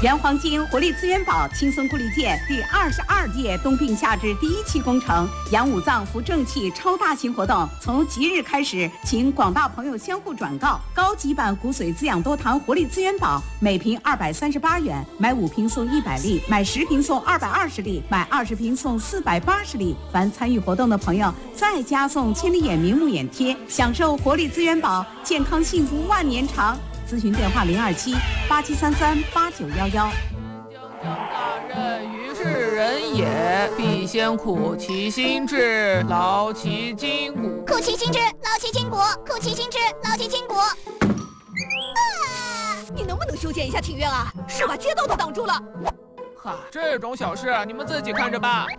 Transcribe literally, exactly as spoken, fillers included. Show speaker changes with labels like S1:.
S1: 原黄金活力资源宝轻松固力件第二十二届冬病夏治第一期工程养五脏扶正气超大型活动从即日开始，请广大朋友相互转告。高级版骨髓滋养多糖活力资源宝每瓶二百三十八元，买五瓶送一百粒，买十瓶送二百二十粒，买二十瓶送四百八十粒。凡参与活动的朋友再加送千里眼明目眼贴，享受活力资源宝，健康幸福万年长。咨询电话零二七八七三三八九幺幺。
S2: 大任于是人也，必先苦其心志，劳其筋骨。
S3: 苦其心志，劳其筋骨，苦其心志，劳其筋骨。啊！
S4: 你能不能修建一下庭院啊？是把街道都挡住了。
S2: 哈，这种小事你们自己看着办。